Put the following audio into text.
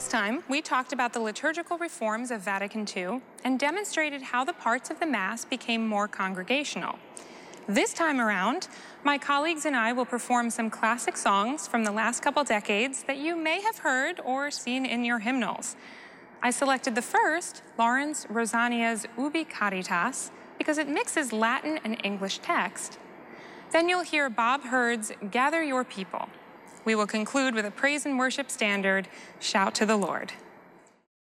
Last time, we talked about the liturgical reforms of Vatican II and demonstrated how the parts of the Mass became more congregational. This time around, my colleagues and I will perform some classic songs from the last couple decades that you may have heard or seen in your hymnals. I selected the first, Lawrence Rosania's Ubi Caritas, because it mixes Latin and English text. Then you'll hear Bob Hurd's Gather Your People. We will conclude with a praise and worship standard, Shout to the Lord.